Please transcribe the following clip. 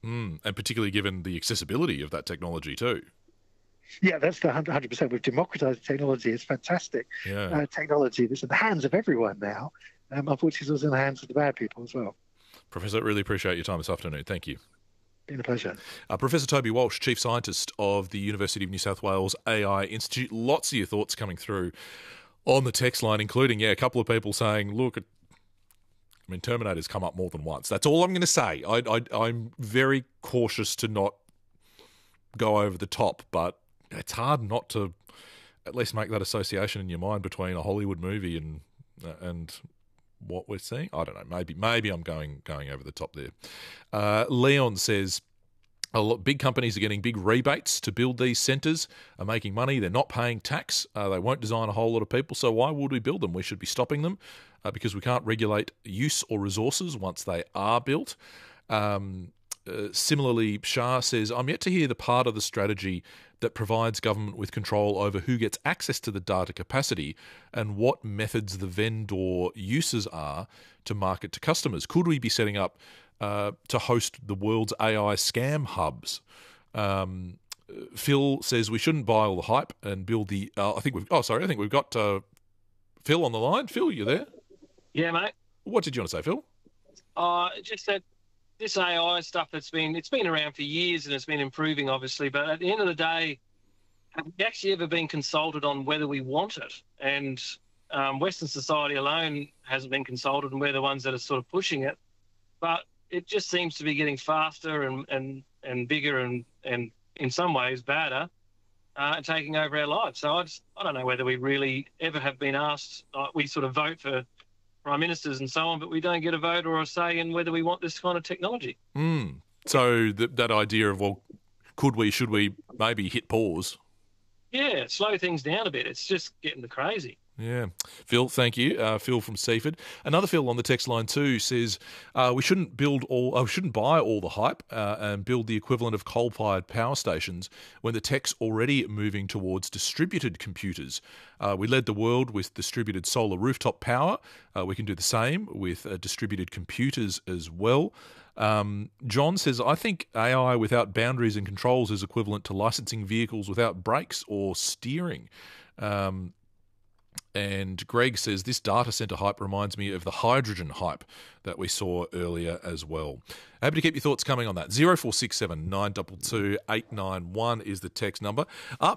And particularly given the accessibility of that technology too. Yeah, that's the 100%. We've democratized technology. It's fantastic Yeah. technology that's in the hands of everyone now. Unfortunately, it's also in the hands of the bad people as well. Professor, really appreciate your time this afternoon. Thank you. Been a pleasure. Professor Toby Walsh, Chief Scientist of the University of New South Wales AI Institute. Lots of your thoughts coming through on the text line, including, a couple of people saying, look, Terminator's come up more than once. That's all I'm going to say. I'm very cautious to not go over the top, but it's hard not to at least make that association in your mind between a Hollywood movie and what we're seeing. I don't know. Maybe I'm going over the top there. Leon says, big companies are getting big rebates to build these centres, are making money. They're not paying tax. They won't design a whole lot of people. So why would we build them? We should be stopping them because we can't regulate use or resources once they are built. Similarly, Shah says, I'm yet to hear the part of the strategy that provides government with control over who gets access to the data capacity and what methods the vendor uses are to market to customers. Could we be setting up to host the world's AI scam hubs? Phil says we shouldn't buy all the hype and build the. I think we've got Phil on the line. Phil, you there? Yeah, mate. What did you want to say, Phil? Just that this AI stuff it's been around for years and it's been improving, obviously. But at the end of the day, have we actually ever been consulted on whether we want it? And Western society alone hasn't been consulted, and we're the ones that are sort of pushing it. But it just seems to be getting faster and bigger and in some ways badder and taking over our lives. So I don't know whether we really ever have been asked. We sort of vote for prime ministers and so on, but we don't get a vote or a say in whether we want this kind of technology. So that idea of, well, should we maybe hit pause? Yeah, slow things down a bit. It's just getting crazy. Yeah. Phil, thank you. Phil from Seaford. Another Phil on the text line too says we shouldn't buy all the hype and build the equivalent of coal-fired power stations when the tech's already moving towards distributed computers. We led the world with distributed solar rooftop power. We can do the same with distributed computers as well. John says, I think AI without boundaries and controls is equivalent to licensing vehicles without brakes or steering. And Greg says, this data centre hype reminds me of the hydrogen hype that we saw earlier as well. Happy to keep your thoughts coming on that. 0467 922 891 is the text number. Up